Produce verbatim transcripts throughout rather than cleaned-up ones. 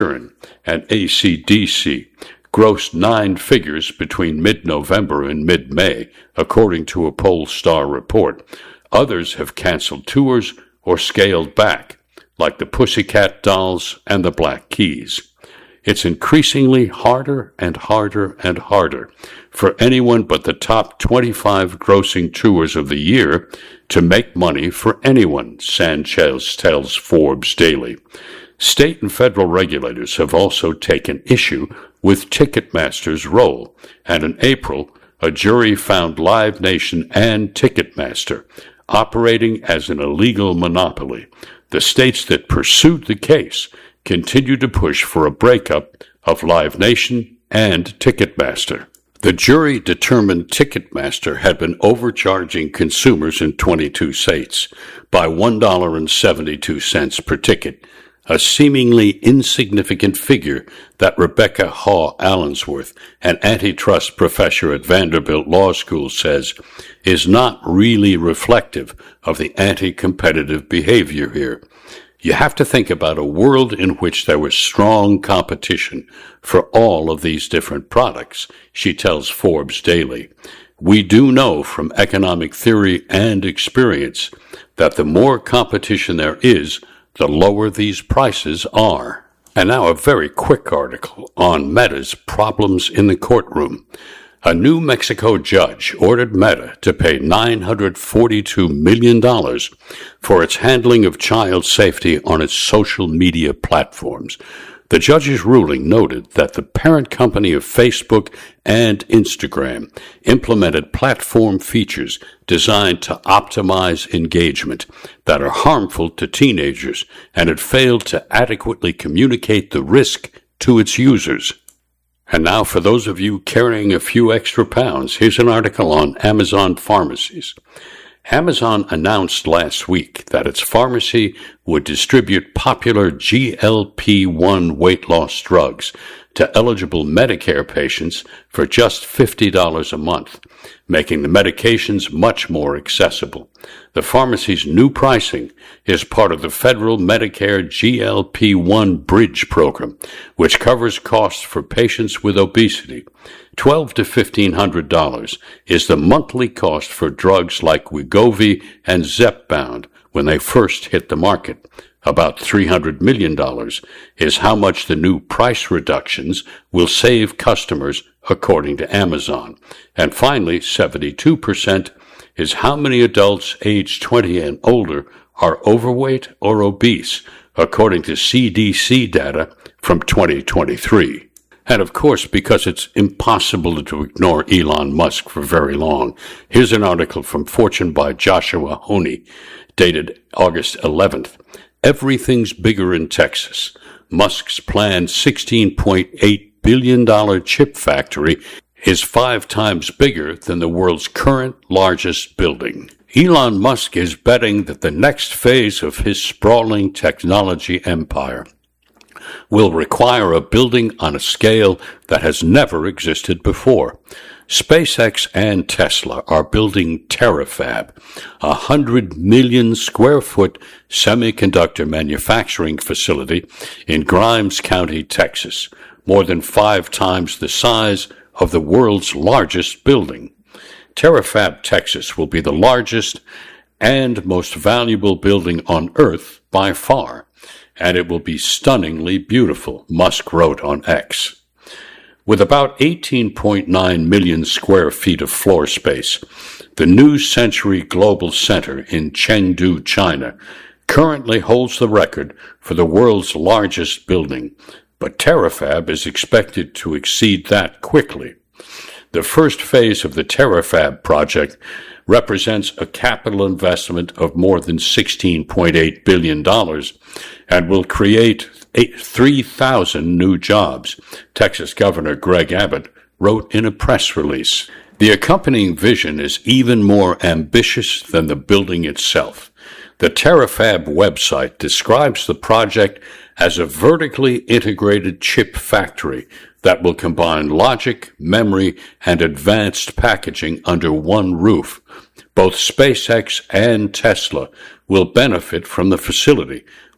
and A C D C grossed nine figures between mid-November and mid-May, according to a Polestar report. Others have canceled tours or scaled back, like the Pussycat Dolls and the Black Keys. It's increasingly harder and harder and harder for anyone but the top twenty-five grossing tours of the year to make money for anyone, Sanchez tells Forbes Daily. State and federal regulators have also taken issue with Ticketmaster's role, and in April, a jury found Live Nation and Ticketmaster operating as an illegal monopoly. The states that pursued the case continue to push for a breakup of Live Nation and Ticketmaster. The jury determined Ticketmaster had been overcharging consumers in twenty-two states by one dollar and seventy-two cents per ticket, a seemingly insignificant figure that Rebecca Haw Allensworth, an antitrust professor at Vanderbilt Law School, says is not really reflective of the anti-competitive behavior here. You have to think about a world in which there was strong competition for all of these different products, she tells Forbes Daily. We do know from economic theory and experience that the more competition there is, the lower these prices are. And now a very quick article on Meta's problems in the courtroom. A New Mexico judge ordered Meta to pay nine hundred forty-two million dollars for its handling of child safety on its social media platforms. The judge's ruling noted that the parent company of Facebook and Instagram implemented platform features designed to optimize engagement that are harmful to teenagers, and it failed to adequately communicate the risk to its users. And now, for those of you carrying a few extra pounds, here's an article on Amazon pharmacies. Amazon announced last week that its pharmacy would distribute popular G L P one weight loss drugs to eligible Medicare patients for just fifty dollars a month, making the medications much more accessible. The pharmacy's new pricing is part of the federal Medicare G L P one Bridge program, which covers costs for patients with obesity. Twelve to fifteen hundred dollars is the monthly cost for drugs like Wegovy and Zepbound when they first hit the market. About three hundred million dollars is how much the new price reductions will save customers, according to Amazon. And finally, seventy-two percent is how many adults aged twenty and older are overweight or obese, according to C D C data from twenty twenty-three. And of course, because it's impossible to ignore Elon Musk for very long, here's an article from Fortune by Joshua Honey, dated August eleventh. Everything's bigger in Texas. Musk's planned sixteen point eight billion dollars chip factory is five times bigger than the world's current largest building. Elon Musk is betting that the next phase of his sprawling technology empire will require a building on a scale that has never existed before. SpaceX and Tesla are building Terafab, a hundred million square foot semiconductor manufacturing facility in Grimes County, Texas, more than five times the size of the world's largest building. Terafab, Texas will be the largest and most valuable building on Earth by far, and it will be stunningly beautiful, Musk wrote on X. With about eighteen point nine million square feet of floor space, the New Century Global Center in Chengdu, China, currently holds the record for the world's largest building, but Terafab is expected to exceed that quickly. The first phase of the Terafab project represents a capital investment of more than sixteen point eight billion dollars and will create three thousand new jobs, Texas Governor Greg Abbott wrote in a press release. The accompanying vision is even more ambitious than the building itself. The Terafab website describes the project as a vertically integrated chip factory that will combine logic, memory, and advanced packaging under one roof. Both SpaceX and Tesla will benefit from the facility,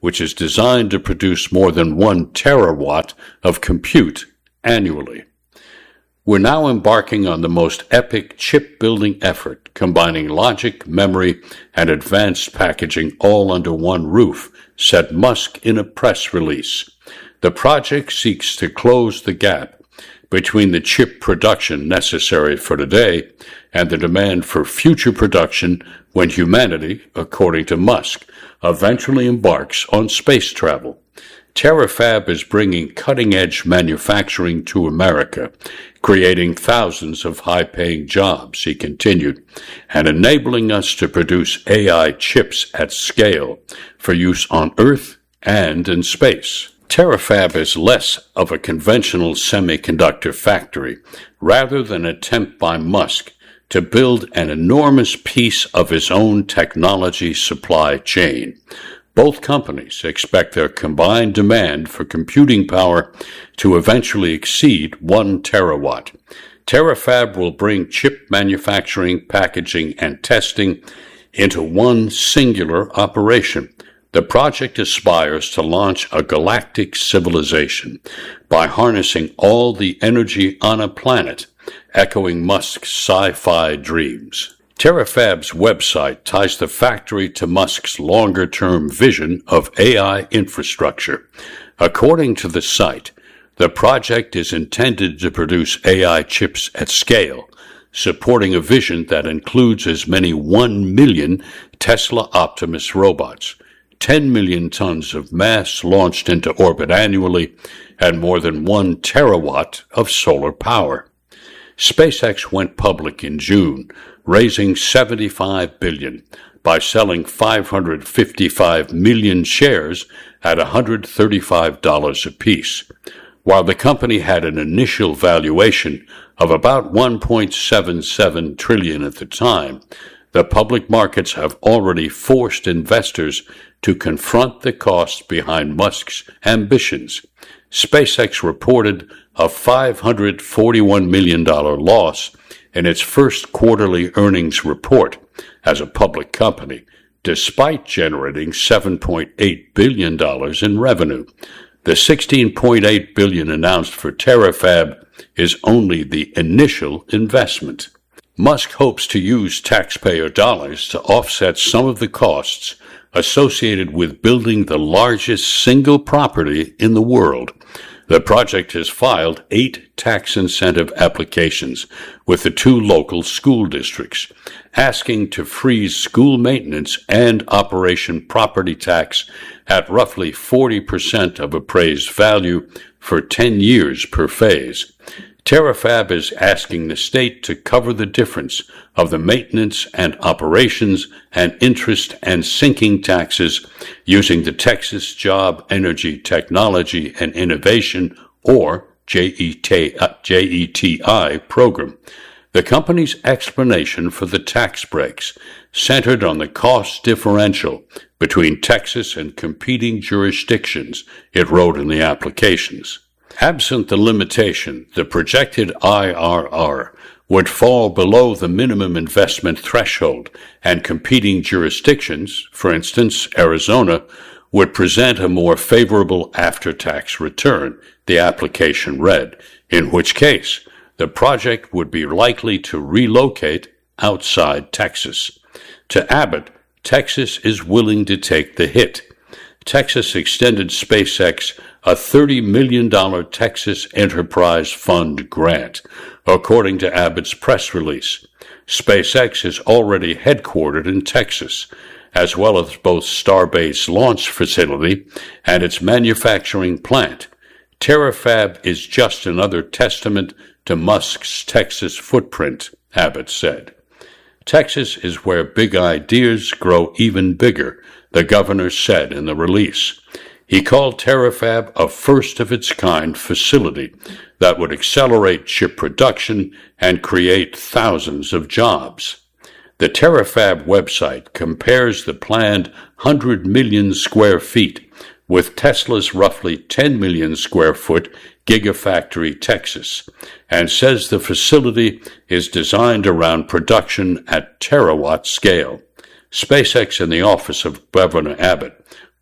which is designed to produce more than one terawatt of compute annually. We're now embarking on the most epic chip-building effort, combining logic, memory, and advanced packaging all under one roof, said Musk in a press release. The project seeks to close the gap between the chip production necessary for today and the demand for future production when humanity, according to Musk, eventually embarks on space travel. Terafab is bringing cutting-edge manufacturing to America, creating thousands of high-paying jobs, he continued, and enabling us to produce A I chips at scale for use on Earth and in space. Terafab is less of a conventional semiconductor factory, rather than an attempt by Musk to build an enormous piece of his own technology supply chain. Both companies expect their combined demand for computing power to eventually exceed one terawatt. Terafab will bring chip manufacturing, packaging, and testing into one singular operation. The project aspires to launch a galactic civilization by harnessing all the energy on a planet, echoing Musk's sci-fi dreams. Terafab's website ties the factory to Musk's longer-term vision of A I infrastructure. According to the site, the project is intended to produce A I chips at scale, supporting a vision that includes as many one million Tesla Optimus robots, ten million tons of mass launched into orbit annually, and more than one terawatt of solar power. SpaceX went public in June, raising seventy-five billion dollars by selling five hundred fifty-five million shares at one hundred thirty-five dollars apiece. While the company had an initial valuation of about one point seven seven trillion dollars at the time, the public markets have already forced investors to confront the costs behind Musk's ambitions. SpaceX reported a five hundred forty-one million dollars loss in its first quarterly earnings report as a public company, despite generating seven point eight billion dollars in revenue. The sixteen point eight billion dollars announced for Terafab is only the initial investment. Musk hopes to use taxpayer dollars to offset some of the costs associated with building the largest single property in the world. The project has filed eight tax incentive applications with the two local school districts, asking to freeze school maintenance and operation property tax at roughly forty percent of appraised value for ten years per phase. Terafab is asking the state to cover the difference of the maintenance and operations and interest and sinking taxes using the Texas Job, Energy, Technology, and Innovation, or J E T I program. The company's explanation for the tax breaks centered on the cost differential between Texas and competing jurisdictions, it wrote in the applications. Absent the limitation, the projected I R R would fall below the minimum investment threshold, and competing jurisdictions, for instance, Arizona, would present a more favorable after-tax return, the application read, in which case the project would be likely to relocate outside Texas. To Abbott, Texas is willing to take the hit. Texas extended SpaceX a thirty million dollars Texas Enterprise Fund grant, according to Abbott's press release. SpaceX is already headquartered in Texas, as well as both Starbase launch facility and its manufacturing plant. Terafab is just another testament to Musk's Texas footprint, Abbott said. Texas is where big ideas grow even bigger, the governor said in the release. He called Terafab a first-of-its-kind facility that would accelerate chip production and create thousands of jobs. The Terafab website compares the planned one hundred million square feet with Tesla's roughly ten million square foot Gigafactory Texas, and says the facility is designed around production at terawatt scale. SpaceX and the office of Governor Abbott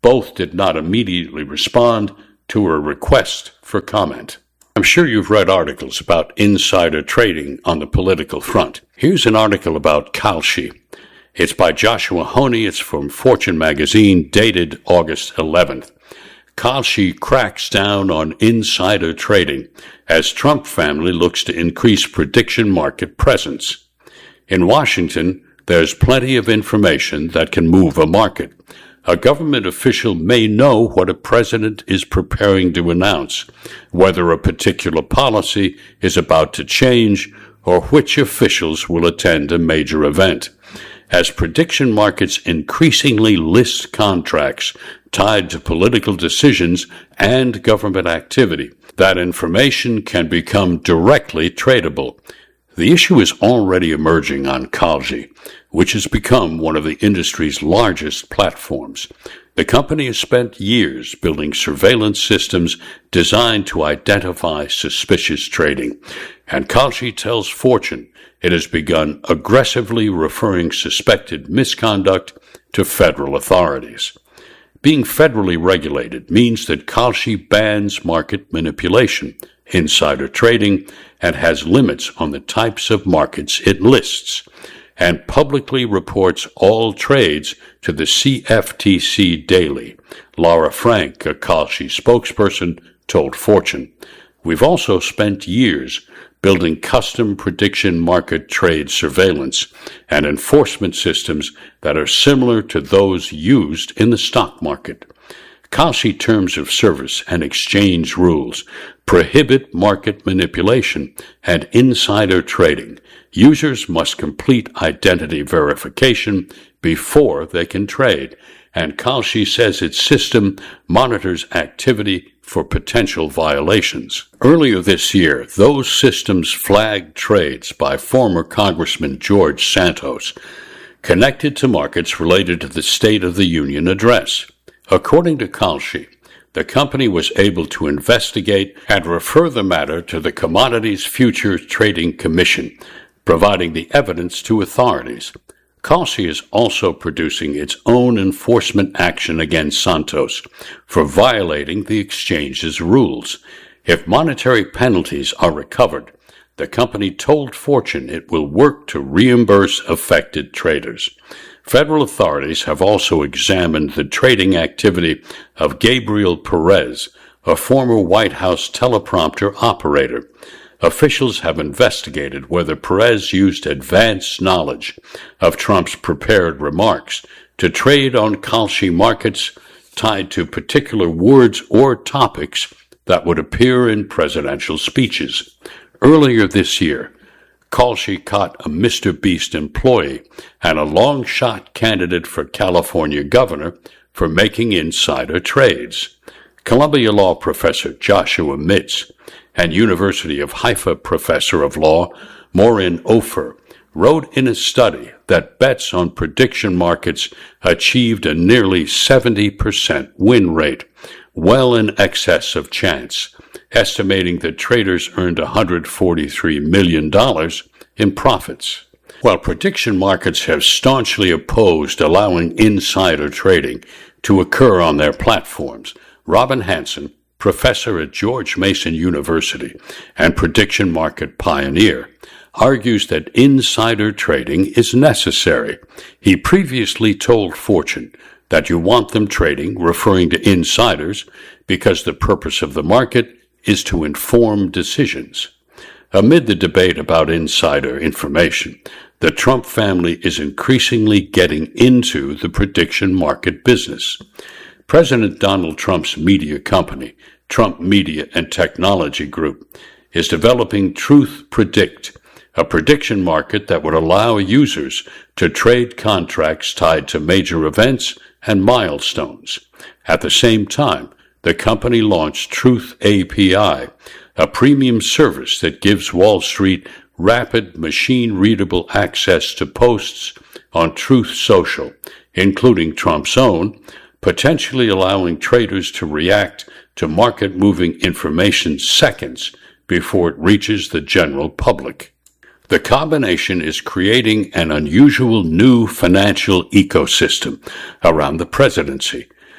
Both did not immediately respond to a request for comment. I'm sure you've read articles about insider trading on the political front. Here's an article about Kalshi. It's by Joshua Honey. It's from Fortune magazine, dated August eleventh. Kalshi cracks down on insider trading as Trump family looks to increase prediction market presence. In Washington, there's plenty of information that can move a market. A government official may know what a president is preparing to announce, whether a particular policy is about to change, or which officials will attend a major event. As prediction markets increasingly list contracts tied to political decisions and government activity, that information can become directly tradable. The issue is already emerging on Kalshi, which has become one of the industry's largest platforms. The company has spent years building surveillance systems designed to identify suspicious trading, and Kalshi tells Fortune it has begun aggressively referring suspected misconduct to federal authorities. Being federally regulated means that Kalshi bans market manipulation, insider trading, and has limits on the types of markets it lists, and publicly reports all trades to the C F T C daily. Laura Frank, a Kalshi spokesperson, told Fortune, "We've also spent years building custom prediction market trade surveillance and enforcement systems that are similar to those used in the stock market. Kalshi terms of service and exchange rules prohibit market manipulation and insider trading. Users must complete identity verification before they can trade, and Kalshi says its system monitors activity for potential violations." Earlier this year, those systems flagged trades by former Congressman George Santos connected to markets related to the State of the Union address. According to Kalshi, the company was able to investigate and refer the matter to the Commodities Futures Trading Commission, providing the evidence to authorities. Kalshi is also producing its own enforcement action against Santos for violating the exchange's rules. If monetary penalties are recovered, the company told Fortune it will work to reimburse affected traders. Federal authorities have also examined the trading activity of Gabriel Perez, a former White House teleprompter operator. Officials have investigated whether Perez used advanced knowledge of Trump's prepared remarks to trade on Kalshi markets tied to particular words or topics that would appear in presidential speeches. Earlier this year, Kalshi caught a Mister Beast employee and a long-shot candidate for California governor for making insider trades. Columbia Law professor Joshua Mitz and University of Haifa professor of law Maureen Ofer wrote in a study that bets on prediction markets achieved a nearly seventy percent win rate, well in excess of chance, estimating that traders earned one hundred forty-three million dollars in profits. While prediction markets have staunchly opposed allowing insider trading to occur on their platforms, Robin Hanson, professor at George Mason University and prediction market pioneer, argues that insider trading is necessary. He previously told Fortune that you want them trading, referring to insiders, because the purpose of the market is to inform decisions. Amid the debate about insider information, the Trump family is increasingly getting into the prediction market business. President Donald Trump's media company, Trump Media and Technology Group, is developing Truth Predict, a prediction market that would allow users to trade contracts tied to major events and milestones. At the same time, the company launched Truth A P I, a premium service that gives Wall Street rapid machine-readable access to posts on Truth Social, including Trump's own, potentially allowing traders to react to market-moving information seconds before it reaches the general public. The combination is creating an unusual new financial ecosystem around the presidency.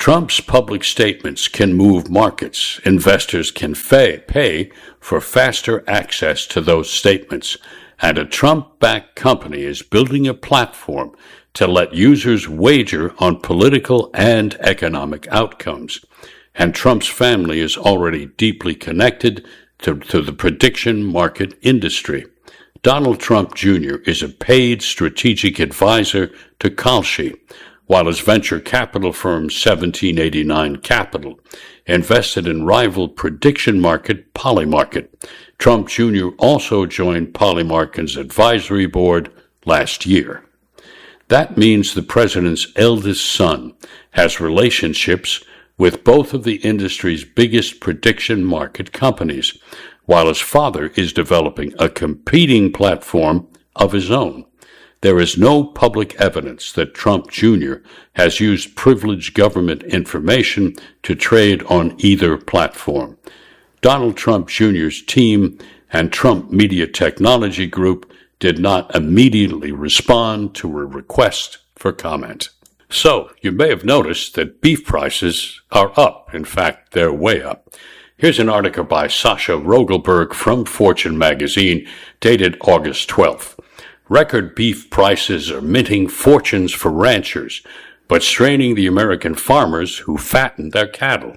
Trump's public statements can move markets. Investors can pay for faster access to those statements, and a Trump-backed company is building a platform to let users wager on political and economic outcomes. And Trump's family is already deeply connected to, to the prediction market industry. Donald Trump Junior is a paid strategic advisor to Kalshi, while his venture capital firm seventeen eighty-nine Capital invested in rival prediction market Polymarket. Trump Junior also joined Polymarket's advisory board last year. That means the president's eldest son has relationships with both of the industry's biggest prediction market companies, while his father is developing a competing platform of his own. There is no public evidence that Trump Junior has used privileged government information to trade on either platform. Donald Trump Junior's team and Trump Media Technology Group did not immediately respond to a request for comment. So, you may have noticed that beef prices are up. In fact, they're way up. Here's an article by Sasha Rogelberg from Fortune magazine, dated August twelfth. Record beef prices are minting fortunes for ranchers, but straining the American farmers who fatten their cattle.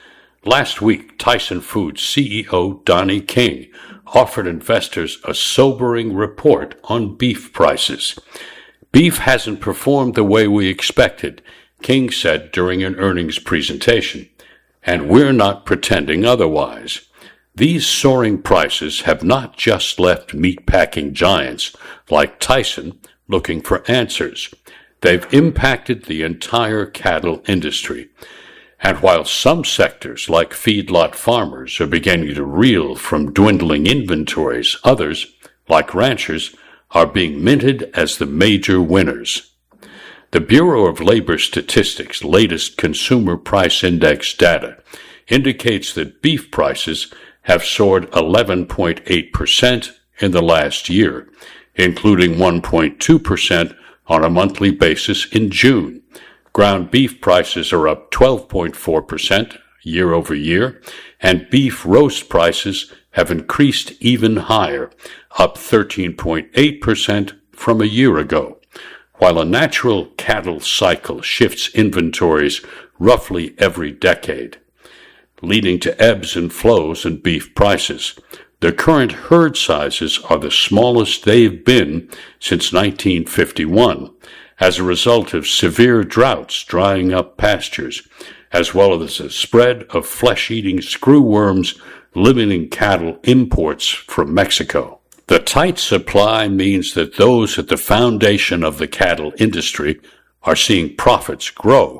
Last week, Tyson Foods C E O Donnie King offered investors a sobering report on beef prices. Beef hasn't performed the way we expected, King said during an earnings presentation, and we're not pretending otherwise. These soaring prices have not just left meatpacking giants like Tyson looking for answers. They've impacted the entire cattle industry. And while some sectors, like feedlot farmers, are beginning to reel from dwindling inventories, others, like ranchers, are being minted as the major winners. The Bureau of Labor Statistics' latest Consumer Price Index data indicates that beef prices have soared eleven point eight percent in the last year, including one point two percent on a monthly basis in June. Ground beef prices are up twelve point four percent year over year, and beef roast prices have increased even higher, up thirteen point eight percent from a year ago. While a natural cattle cycle shifts inventories roughly every decade, leading to ebbs and flows in beef prices, the current herd sizes are the smallest they've been since nineteen fifty-one, as a result of severe droughts drying up pastures, as well as a spread of flesh-eating screwworms limiting cattle imports from Mexico. The tight supply means that those at the foundation of the cattle industry are seeing profits grow.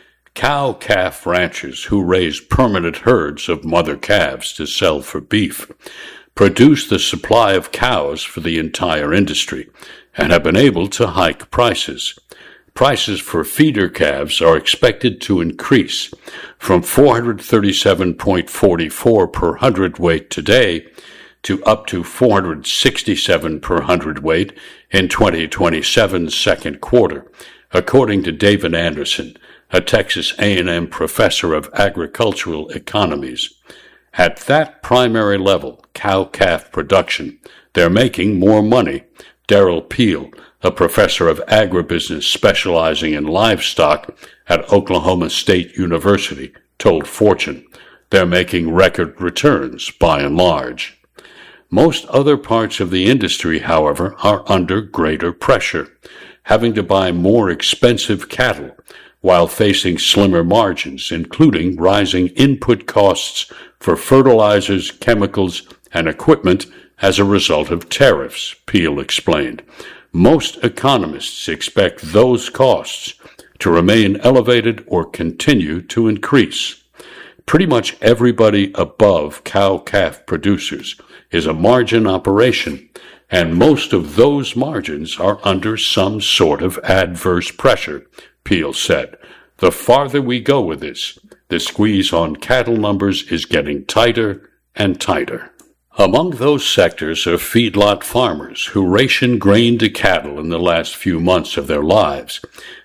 Cow-calf ranchers who raise permanent herds of mother calves to sell for beef produce the supply of cows for the entire industry and have been able to hike prices. Prices for feeder calves are expected to increase from four hundred thirty-seven dollars and forty-four cents per hundredweight today to up to four hundred sixty-seven dollars per hundredweight in twenty twenty-seven's second quarter, according to David Anderson, a Texas A and M professor of agricultural economies. At that primary level, cow-calf production, they're making more money. Daryl Peel, a professor of agribusiness specializing in livestock at Oklahoma State University, told Fortune they're making record returns by and large. Most other parts of the industry, however, are under greater pressure, having to buy more expensive cattle while facing slimmer margins, including rising input costs for fertilizers, chemicals, and equipment as a result of tariffs, Peel explained. Most economists expect those costs to remain elevated or continue to increase. Pretty much everybody above cow-calf producers is a margin operation, and most of those margins are under some sort of adverse pressure, Peel said. The farther we go with this, the squeeze on cattle numbers is getting tighter and tighter. Among those sectors are feedlot farmers who ration grain to cattle in the last few months of their lives.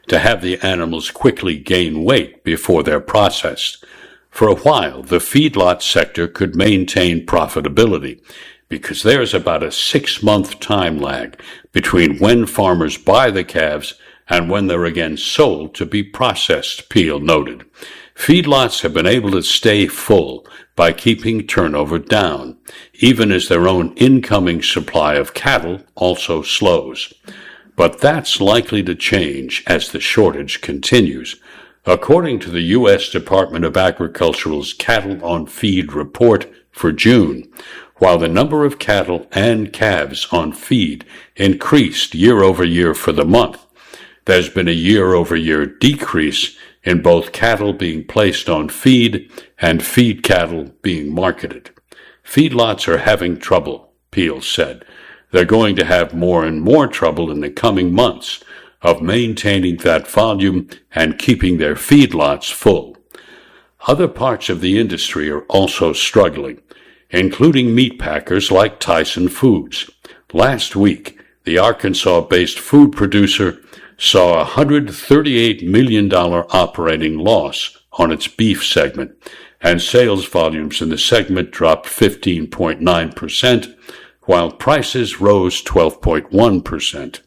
to have the animals quickly gain weight before they're processed. For a while, the feedlot sector could maintain profitability because there's about a six-month time lag between when farmers buy the calves and when they're again sold to be processed, Peel noted. Feedlots have been able to stay full by keeping turnover down, even as their own incoming supply of cattle also slows. But that's likely to change as the shortage continues. According to the U S Department of Agriculture's Cattle on Feed report for June, while the number of cattle and calves on feed increased year over year for the month, there's been a year-over-year decrease in both cattle being placed on feed and feed cattle being marketed. Feedlots are having trouble, Peel said. They're going to have more and more trouble in the coming months of maintaining that volume and keeping their feedlots full. Other parts of the industry are also struggling, including meat packers like Tyson Foods. Last week, the Arkansas-based food producer saw a one hundred thirty-eight million dollars operating loss on its beef segment, and sales volumes in the segment dropped fifteen point nine percent, while prices rose twelve point one percent.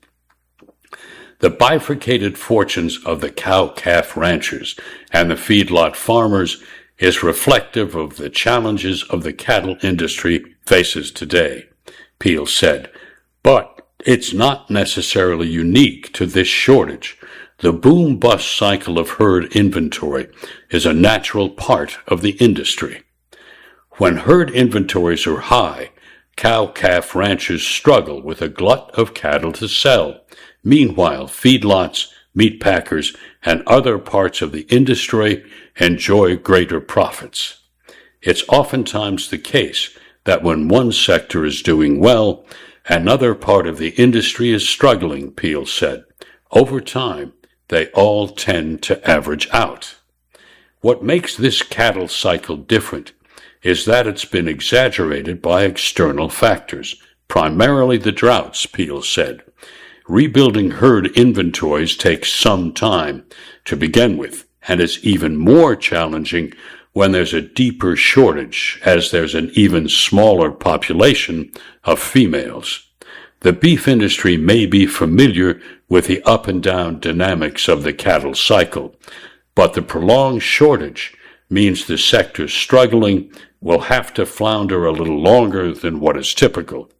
The bifurcated fortunes of the cow-calf ranchers and the feedlot farmers is reflective of the challenges of the cattle industry faces today, Peel said. But it's not necessarily unique to this shortage. The boom-bust cycle of herd inventory is a natural part of the industry. When herd inventories are high, cow-calf ranchers struggle with a glut of cattle to sell. Meanwhile, feedlots, meat packers, and other parts of the industry enjoy greater profits. It's oftentimes the case that when one sector is doing well, another part of the industry is struggling, Peel said. Over time, they all tend to average out. What makes this cattle cycle different is that it's been exaggerated by external factors, primarily the droughts, Peel said. Rebuilding herd inventories takes some time to begin with, and is even more challenging when there's a deeper shortage, as there's an even smaller population of females. The beef industry may be familiar with the up and down dynamics of the cattle cycle, but the prolonged shortage means the sector struggling will have to flounder a little longer than what is typical.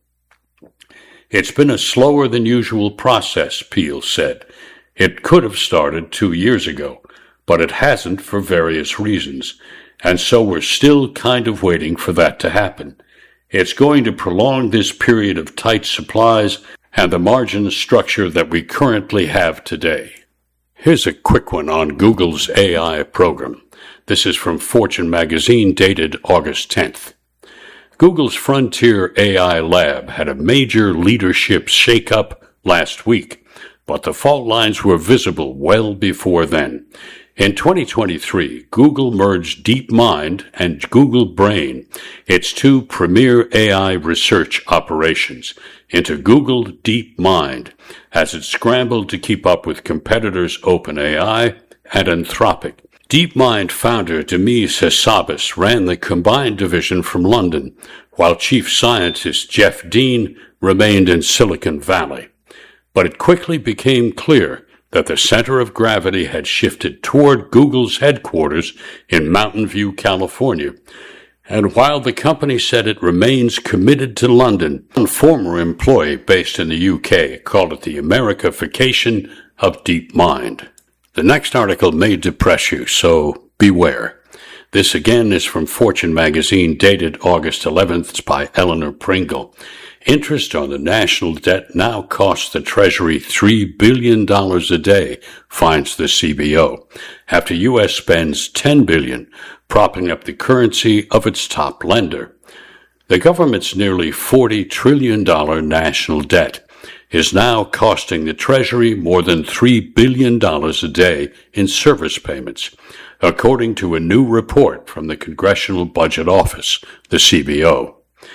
It's been a slower than usual process, Peel said. It could have started two years ago, but it hasn't for various reasons, and so we're still kind of waiting for that to happen. It's going to prolong this period of tight supplies and the margin structure that we currently have today. Here's a quick one on Google's A I program. This is from Fortune magazine, dated August tenth. Google's Frontier A I lab had a major leadership shakeup last week, but the fault lines were visible well before then. In twenty twenty-three, Google merged DeepMind and Google Brain, its two premier A I research operations, into Google DeepMind as it scrambled to keep up with competitors OpenAI and Anthropic. DeepMind founder Demis Hassabis ran the combined division from London, while chief scientist Jeff Dean remained in Silicon Valley. But it quickly became clear that the center of gravity had shifted toward Google's headquarters in Mountain View, California. And while the company said it remains committed to London, one former employee based in the U K called it the Americification of DeepMind. The next article may depress you, so beware. This again is from Fortune magazine, dated August eleventh. It's by Eleanor Pringle. Interest on the national debt now costs the Treasury three billion dollars a day, finds the C B O, after U S spends ten billion dollars propping up the currency of its top lender. The government's nearly forty trillion dollars national debt is now costing the Treasury more than three billion dollars a day in service payments, according to a new report from the Congressional Budget Office, the C B O.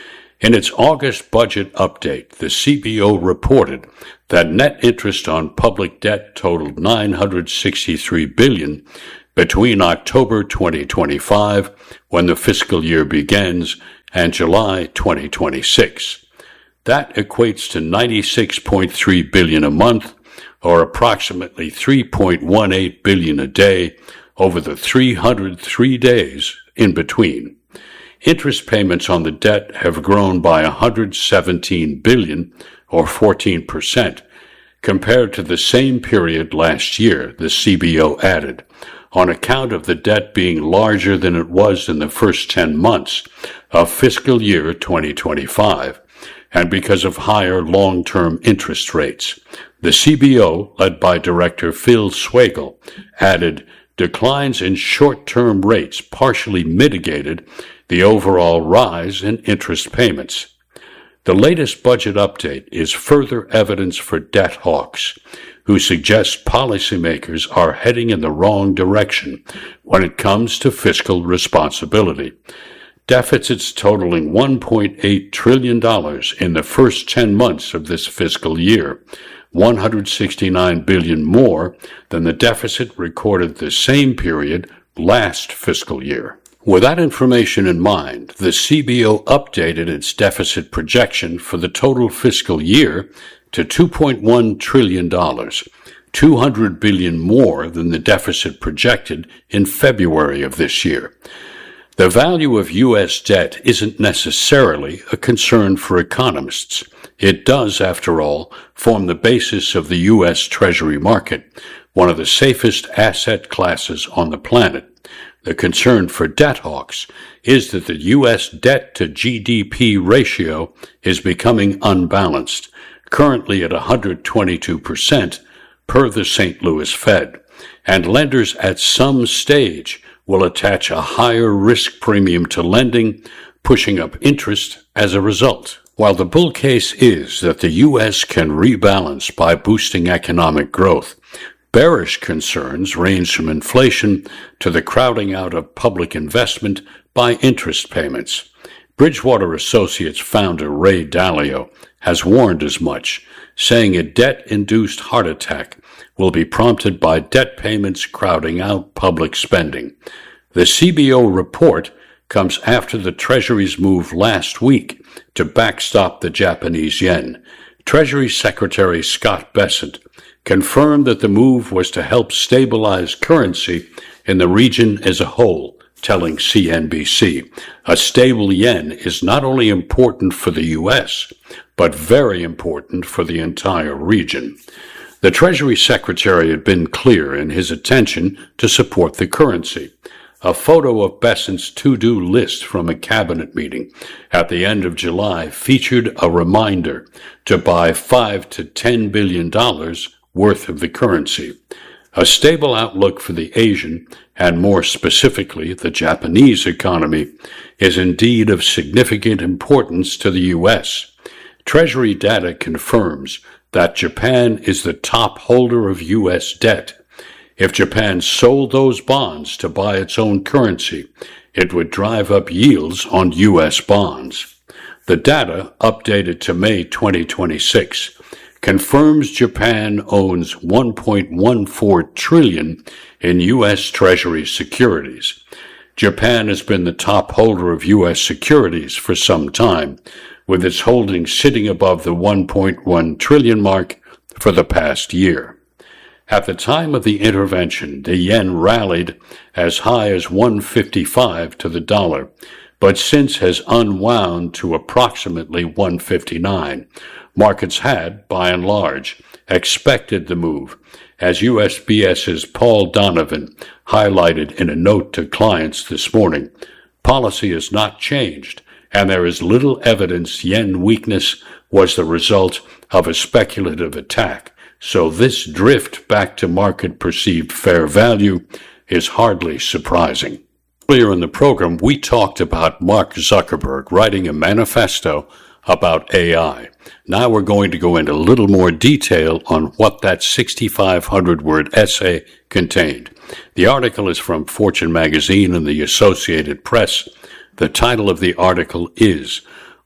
In its August budget update, the C B O reported that net interest on public debt totaled nine hundred sixty-three billion dollars between October twenty twenty-five, when the fiscal year begins, and July twenty twenty-six. That equates to ninety-six point three billion dollars a month, or approximately three point one eight billion dollars a day over the three hundred three days in between. Interest payments on the debt have grown by one hundred seventeen billion dollars, or fourteen percent, compared to the same period last year, the C B O added, on account of the debt being larger than it was in the first ten months of fiscal year twenty twenty-five, and because of higher long-term interest rates. The C B O, led by Director Phil Swagel, added, declines in short-term rates partially mitigated the overall rise in interest payments. The latest budget update is further evidence for debt hawks, who suggest policymakers are heading in the wrong direction when it comes to fiscal responsibility. Deficits totaling one point eight trillion dollars in the first ten months of this fiscal year, one hundred sixty-nine billion dollars more than the deficit recorded the same period last fiscal year. With that information in mind, the C B O updated its deficit projection for the total fiscal year to two point one trillion dollars, two hundred billion dollars more than the deficit projected in February of this year. The value of U S debt isn't necessarily a concern for economists. It does, after all, form the basis of the U S Treasury market, one of the safest asset classes on the planet. The concern for debt hawks is that the U S debt to G D P ratio is becoming unbalanced, currently at one hundred twenty-two percent per the Saint Louis Fed, and lenders at some stage will attach a higher risk premium to lending, pushing up interest as a result. While the bull case is that the U S can rebalance by boosting economic growth, bearish concerns range from inflation to the crowding out of public investment by interest payments. Bridgewater Associates founder Ray Dalio has warned as much, saying a debt-induced heart attack will be prompted by debt payments crowding out public spending. The C B O report comes after the Treasury's move last week to backstop the Japanese yen. Treasury Secretary Scott Bessent confirmed that the move was to help stabilize currency in the region as a whole, telling C N B C, a stable yen is not only important for the U S, but very important for the entire region. The Treasury Secretary had been clear in his intention to support the currency. A photo of Bessent's to-do list from a cabinet meeting at the end of July featured a reminder to buy five to ten billion dollars worth of the currency. A stable outlook for the Asian, and more specifically the Japanese economy, is indeed of significant importance to the U S. Treasury data confirms that Japan is the top holder of U S debt. If Japan sold those bonds to buy its own currency, it would drive up yields on U S bonds. The data, updated to May twenty twenty-six, confirms Japan owns one point one four trillion dollars in U S Treasury securities. Japan has been the top holder of U S securities for some time, with its holdings sitting above the one point one trillion dollars mark for the past year. At the time of the intervention, the yen rallied as high as one fifty-five to the dollar, but since has unwound to approximately one fifty-nine. Markets had, by and large, expected the move, as USBS's Paul Donovan highlighted in a note to clients this morning. Policy has not changed, and there is little evidence yen weakness was the result of a speculative attack, so this drift back to market-perceived fair value is hardly surprising. Earlier in the program, we talked about Mark Zuckerberg writing a manifesto about A I. Now we're going to go into a little more detail on what that sixty-five hundred word essay contained. The article is from Fortune magazine and the Associated Press. The title of the article is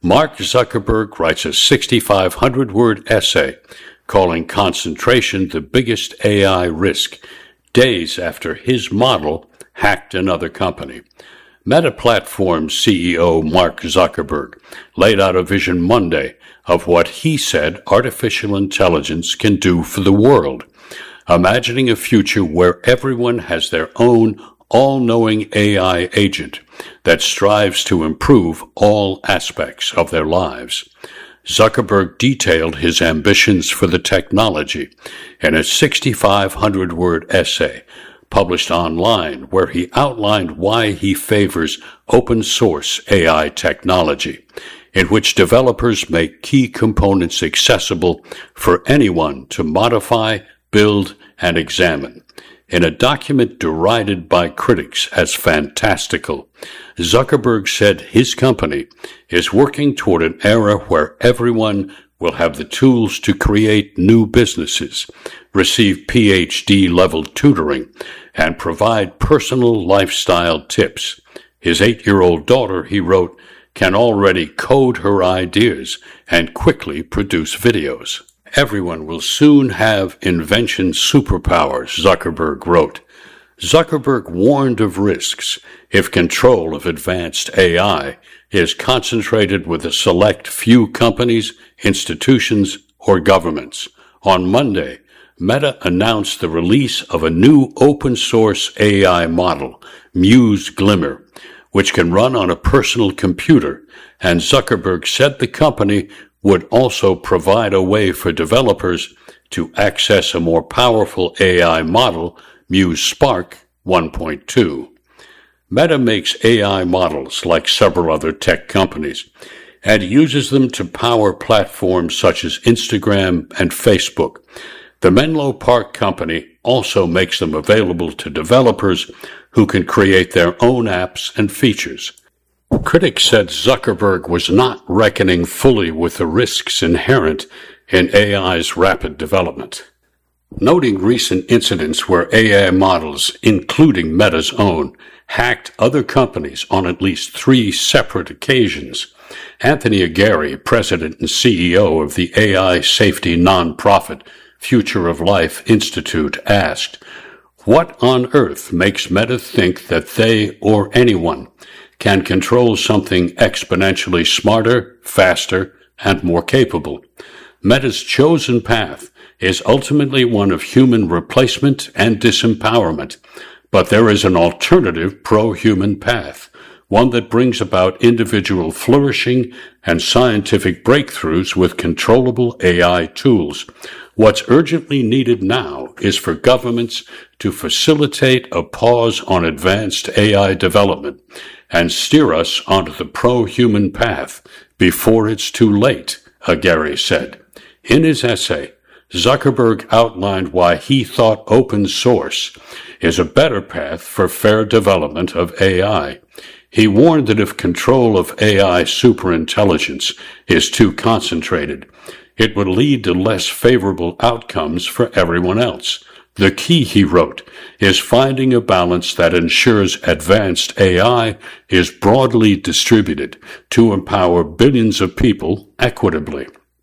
Mark Zuckerberg writes a sixty-five hundred word essay calling concentration the biggest A I risk, days after his model hacked another company. Meta Platforms C E O Mark Zuckerberg laid out a vision Monday of what he said artificial intelligence can do for the world, imagining a future where everyone has their own all-knowing A I agent that strives to improve all aspects of their lives. Zuckerberg detailed his ambitions for the technology in a sixty-five hundred word essay published online, where he outlined why he favors open-source A I technology, in which developers make key components accessible for anyone to modify, build, and examine. In a document derided by critics as fantastical, Zuckerberg said his company is working toward an era where everyone will have the tools to create new businesses, receive P H D-level tutoring, and provide personal lifestyle tips. His eight-year-old daughter, he wrote, can already code her ideas and quickly produce videos. Everyone will soon have invention superpowers, Zuckerberg wrote. Zuckerberg warned of risks if control of advanced A I is concentrated with a select few companies, institutions, or governments. On Monday, Meta announced the release of a new open-source A I model, Muse Glimmer, which can run on a personal computer, and Zuckerberg said the company would also provide a way for developers to access a more powerful A I model, Muse Spark one point two. Meta makes A I models like several other tech companies and uses them to power platforms such as Instagram and Facebook. The Menlo Park company also makes them available to developers who can create their own apps and features. Critics said Zuckerberg was not reckoning fully with the risks inherent in A I's rapid development. Noting recent incidents where A I models, including Meta's own, hacked other companies on at least three separate occasions, Anthony Aguirre, president and C E O of the A I safety nonprofit Future of Life Institute, asked, "What on earth makes Meta think that they or anyone can control something exponentially smarter, faster, and more capable? Meta's chosen path is ultimately one of human replacement and disempowerment, but there is an alternative pro-human path, one that brings about individual flourishing and scientific breakthroughs with controllable A I tools. What's urgently needed now is for governments to facilitate a pause on advanced A I development and steer us onto the pro-human path before it's too late," Aguirre said. In his essay, Zuckerberg outlined why he thought open source is a better path for fair development of A I. He warned that if control of A I superintelligence is too concentrated, it would lead to less favorable outcomes for everyone else. The key, he wrote, is finding a balance that ensures advanced A I is broadly distributed to empower billions of people equitably.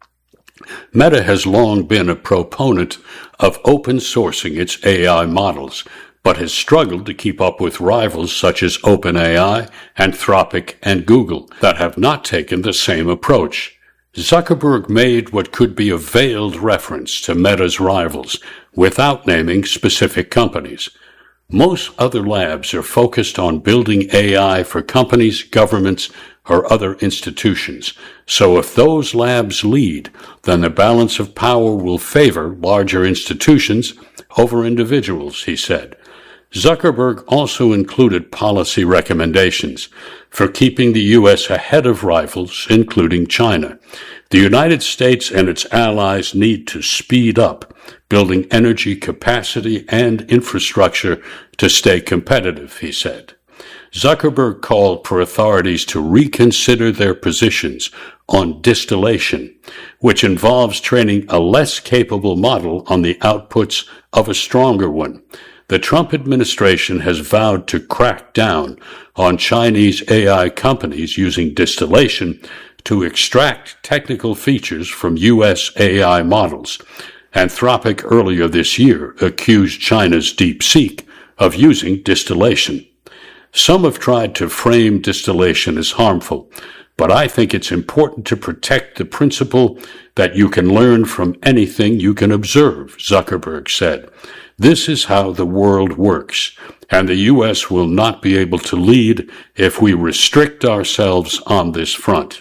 Meta has long been a proponent of open sourcing its A I models, but has struggled to keep up with rivals such as OpenAI, Anthropic, and Google that have not taken the same approach. Zuckerberg made what could be a veiled reference to Meta's rivals without naming specific companies. Most other labs are focused on building A I for companies, governments, or other institutions. So if those labs lead, then the balance of power will favor larger institutions over individuals, he said. Zuckerberg also included policy recommendations for keeping the U S ahead of rivals, including China. The United States and its allies need to speed up building energy capacity and infrastructure to stay competitive, he said. Zuckerberg called for authorities to reconsider their positions on distillation, which involves training a less capable model on the outputs of a stronger one. The Trump administration has vowed to crack down on Chinese A I companies using distillation to extract technical features from U S A I models. Anthropic earlier this year accused China's DeepSeek of using distillation. Some have tried to frame distillation as harmful, but I think it's important to protect the principle that you can learn from anything you can observe, Zuckerberg said. This is how the world works, and the U S will not be able to lead if we restrict ourselves on this front.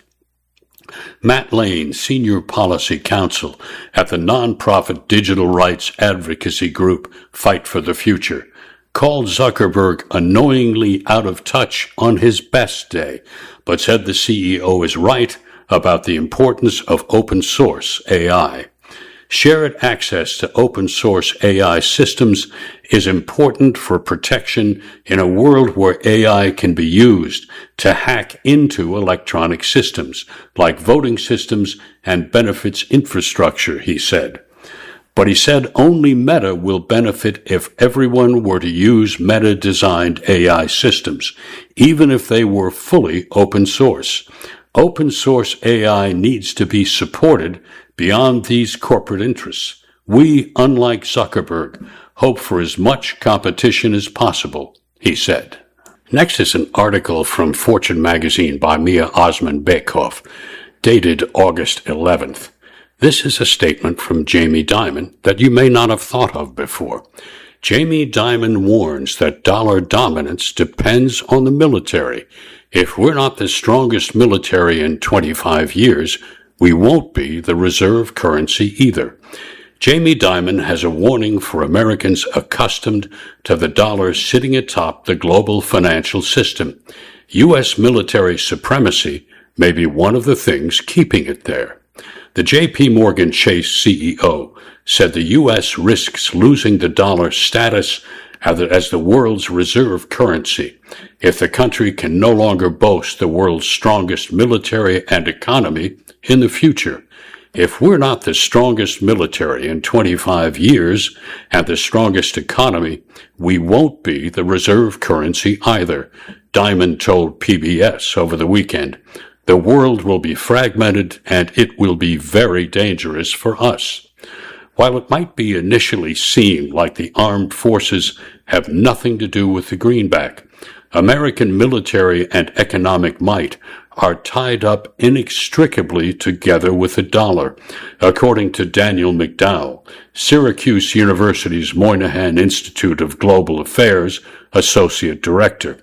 Matt Lane, Senior Policy Counsel at the nonprofit digital rights advocacy group Fight for the Future, called Zuckerberg annoyingly out of touch on his best day, but said the C E O is right about the importance of open source A I. Shared access to open source A I systems is important for protection in a world where A I can be used to hack into electronic systems, like voting systems and benefits infrastructure, he said. But he said only Meta will benefit if everyone were to use Meta-designed A I systems, even if they were fully open source. Open source A I needs to be supported beyond these corporate interests. We, unlike Zuckerberg, hope for as much competition as possible, he said. Next is an article from Fortune magazine by Mia Osman-Bekoff, dated August eleventh. This is a statement from Jamie Dimon that you may not have thought of before. Jamie Dimon warns that dollar dominance depends on the military. If we're not the strongest military in twenty-five years, we won't be the reserve currency either. Jamie Dimon has a warning for Americans accustomed to the dollar sitting atop the global financial system. U S military supremacy may be one of the things keeping it there. The J P Morgan Chase C E O said the U S risks losing the dollar status as the world's reserve currency if the country can no longer boast the world's strongest military and economy in the future. If we're not the strongest military in twenty-five years and the strongest economy, we won't be the reserve currency either, Dimon told P B S over the weekend. The world will be fragmented and it will be very dangerous for us. While it might be initially seem like the armed forces have nothing to do with the greenback, American military and economic might are tied up inextricably together with the dollar, according to Daniel McDowell, Syracuse University's Moynihan Institute of Global Affairs Associate Director.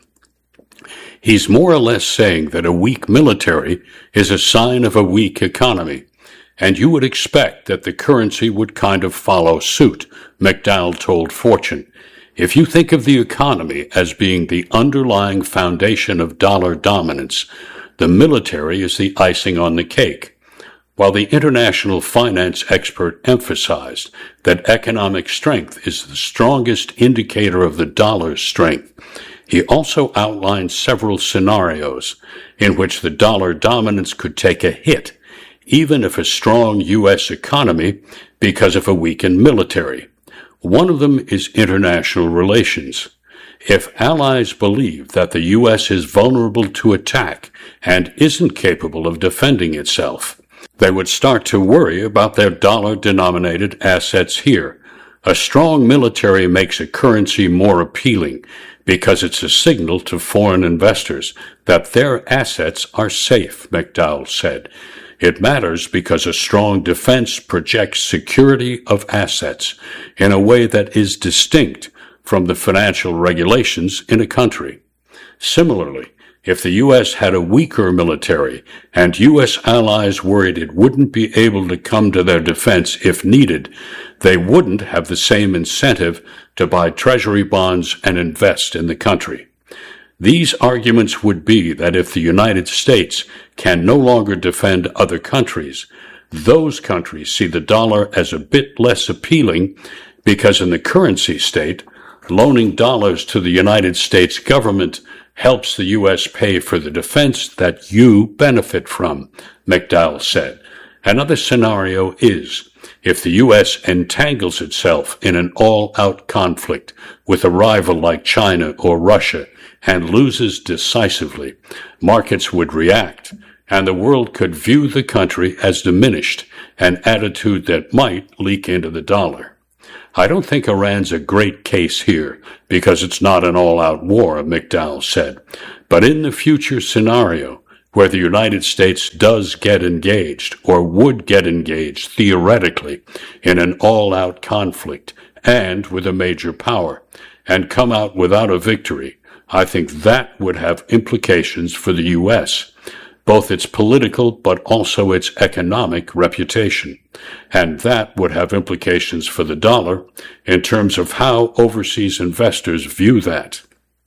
He's more or less saying that a weak military is a sign of a weak economy, and you would expect that the currency would kind of follow suit, McDowell told Fortune. If you think of the economy as being the underlying foundation of dollar dominance, the military is the icing on the cake. While the international finance expert emphasized that economic strength is the strongest indicator of the dollar's strength, he also outlined several scenarios in which the dollar dominance could take a hit, even if a strong U S economy, because of a weakened military. One of them is international relations. If allies believe that the U S is vulnerable to attack and isn't capable of defending itself, they would start to worry about their dollar-denominated assets here. A strong military makes a currency more appealing because it's a signal to foreign investors that their assets are safe, McDowell said. It matters because a strong defense projects security of assets in a way that is distinct from the financial regulations in a country. Similarly, if the U S had a weaker military and U S allies worried it wouldn't be able to come to their defense if needed, they wouldn't have the same incentive to buy treasury bonds and invest in the country. These arguments would be that if the United States can no longer defend other countries, those countries see the dollar as a bit less appealing because in the currency state, loaning dollars to the United States government helps the U S pay for the defense that you benefit from, McDowell said. Another scenario is if the U S entangles itself in an all-out conflict with a rival like China or Russia and loses decisively, markets would react, and the world could view the country as diminished, an attitude that might leak into the dollar. I don't think Iran's a great case here, because it's not an all-out war, McDowell said. But in the future scenario, where the United States does get engaged, or would get engaged theoretically, in an all-out conflict, and with a major power, and come out without a victory, I think that would have implications for the U S, both its political but also its economic reputation. And that would have implications for the dollar in terms of how overseas investors view that.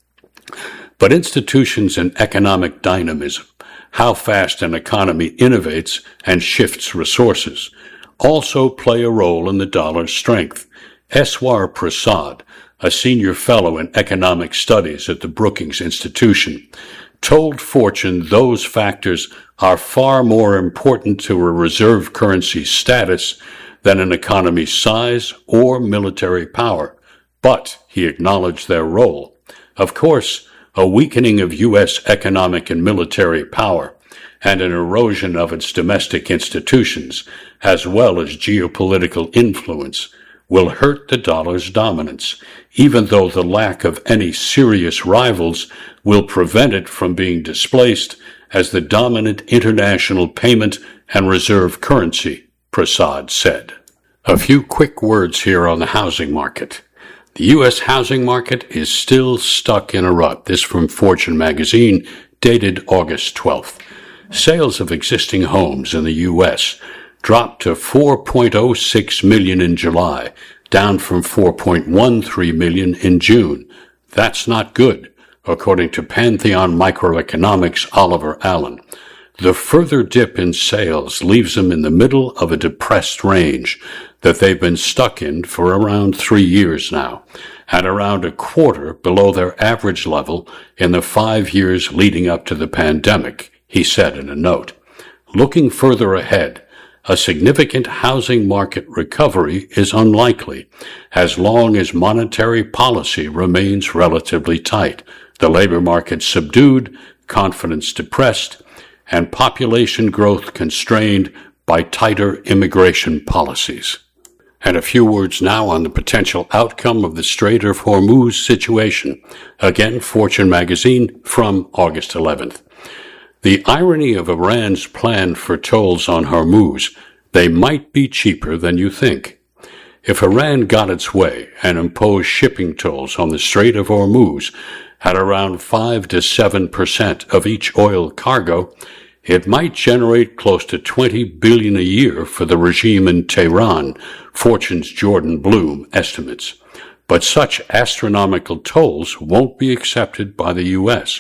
But institutions and economic dynamism, how fast an economy innovates and shifts resources, also play a role in the dollar's strength. Eswar Prasad, a senior fellow in economic studies at the Brookings Institution, told Fortune those factors are far more important to a reserve currency's status than an economy's size or military power. But he acknowledged their role. Of course, a weakening of U S economic and military power and an erosion of its domestic institutions, as well as geopolitical influence, will hurt the dollar's dominance, even though the lack of any serious rivals will prevent it from being displaced as the dominant international payment and reserve currency, Prasad said. A few quick words here on the housing market. The U S housing market is still stuck in a rut. This from Fortune magazine, dated August twelfth. Sales of existing homes in the U S dropped to four point oh six million in July, down from four point one three million in June. That's not good, according to Pantheon Microeconomics' Oliver Allen. The further dip in sales leaves them in the middle of a depressed range that they've been stuck in for around three years now, and around a quarter below their average level in the five years leading up to the pandemic, he said in a note. Looking further ahead, a significant housing market recovery is unlikely as long as monetary policy remains relatively tight, the labor market subdued, confidence depressed, and population growth constrained by tighter immigration policies. And a few words now on the potential outcome of the Strait of Hormuz situation. Again, Fortune magazine from August eleventh. The irony of Iran's plan for tolls on Hormuz, they might be cheaper than you think. If Iran got its way and imposed shipping tolls on the Strait of Hormuz at around five to seven percent of each oil cargo, it might generate close to twenty billion dollars a year for the regime in Tehran, Fortune's Jordan Bloom estimates. But such astronomical tolls won't be accepted by the U S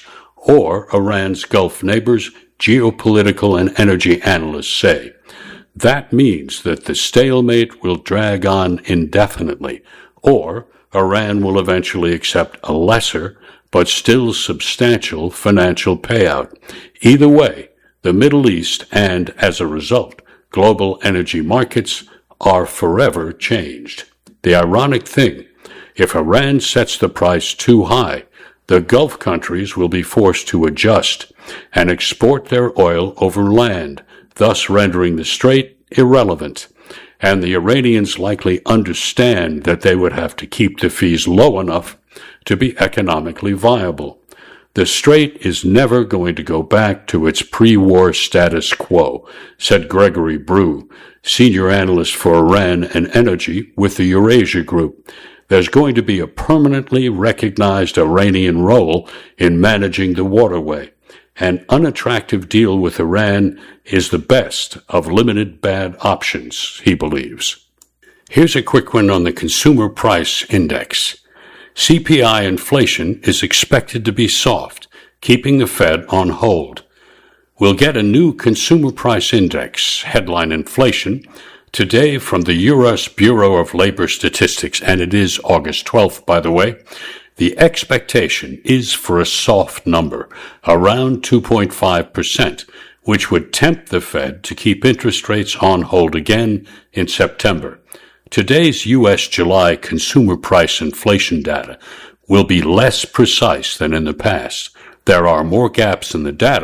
or Iran's Gulf neighbors, geopolitical and energy analysts say. That means that the stalemate will drag on indefinitely, or Iran will eventually accept a lesser but still substantial financial payout. Either way, the Middle East and, as a result, global energy markets are forever changed. The ironic thing, if Iran sets the price too high, the Gulf countries will be forced to adjust and export their oil over land, thus rendering the strait irrelevant. And the Iranians likely understand that they would have to keep the fees low enough to be economically viable. The strait is never going to go back to its pre-war status quo, said Gregory Brew, senior analyst for Iran and energy with the Eurasia Group. There's going to be a permanently recognized Iranian role in managing the waterway. An unattractive deal with Iran is the best of limited bad options, he believes. Here's a quick one on the Consumer Price Index. C P I inflation is expected to be soft, keeping the Fed on hold. We'll get a new Consumer Price Index, headline inflation, today from the U S Bureau of Labor Statistics, and it is August twelfth, by the way. The expectation is for a soft number, around two point five percent, which would tempt the Fed to keep interest rates on hold again in September. Today's U S July consumer price inflation data will be less precise than in the past. There are more gaps in the data,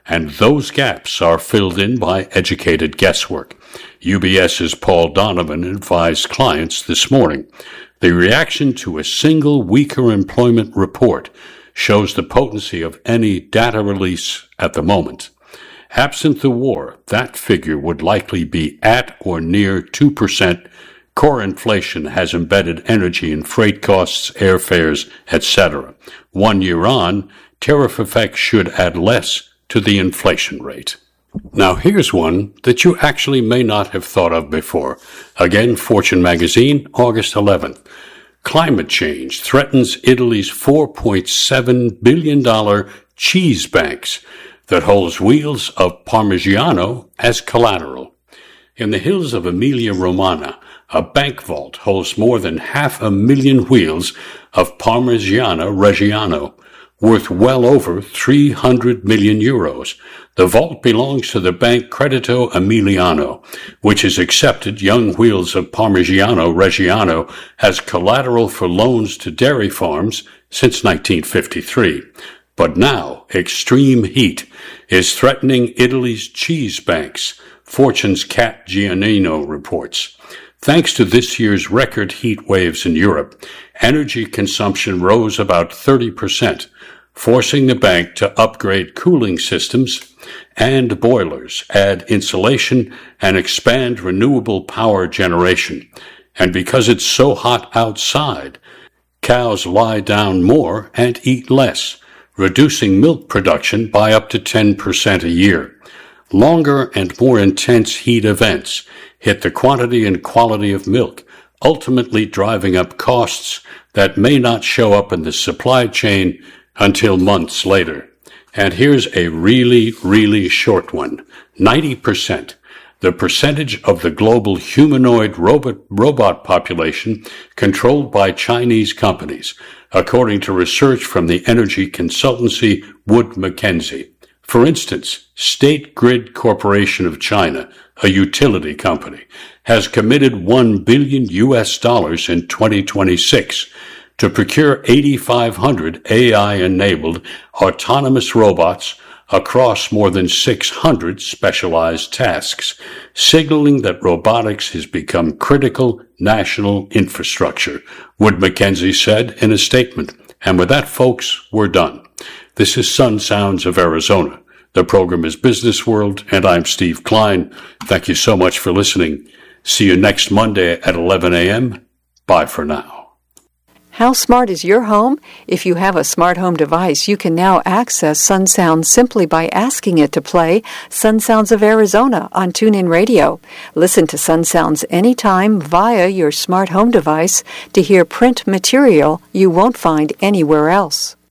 and those gaps are filled in by educated guesswork. UBS's Paul Donovan advised clients this morning, the reaction to a single weaker employment report shows the potency of any data release at the moment. Absent the war, that figure would likely be at or near two percent. Core inflation has embedded energy and freight costs, airfares, et cetera. One year on, tariff effects should add less to the inflation rate. Now here's one that you actually may not have thought of before. Again, Fortune magazine, August eleventh. Climate change threatens Italy's four point seven billion dollars cheese banks that holds wheels of Parmigiano as collateral. In the hills of Emilia-Romagna, a bank vault holds more than half a million wheels of Parmigiano Reggiano, worth well over three hundred million euros. The vault belongs to the bank Credito Emiliano, which has accepted young wheels of Parmigiano Reggiano as collateral for loans to dairy farms since nineteen fifty-three. But now, extreme heat is threatening Italy's cheese banks, Fortune's Cat Giannino reports. Thanks to this year's record heat waves in Europe, energy consumption rose about thirty percent, forcing the bank to upgrade cooling systems and boilers, add insulation, and expand renewable power generation. And because it's so hot outside, cows lie down more and eat less, reducing milk production by up to ten percent a year. Longer and more intense heat events hit the quantity and quality of milk, ultimately driving up costs that may not show up in the supply chain until months later. And here's a really, really short one. ninety percent. The percentage of the global humanoid robot, robot population controlled by Chinese companies, according to research from the energy consultancy Wood Mackenzie. For instance, State Grid Corporation of China, a utility company, has committed one billion U S dollars in twenty twenty-six to procure eighty-five hundred A I-enabled autonomous robots across more than six hundred specialized tasks, signaling that robotics has become critical national infrastructure, Wood Mackenzie said in a statement. And with that, folks, we're done. This is Sun Sounds of Arizona. The program is Business World, and I'm Steve Klein. Thank you so much for listening. See you next Monday at eleven a.m. Bye for now. How smart is your home? If you have a smart home device, you can now access Sun Sounds simply by asking it to play Sun Sounds of Arizona on TuneIn Radio. Listen to Sun Sounds anytime via your smart home device to hear print material you won't find anywhere else.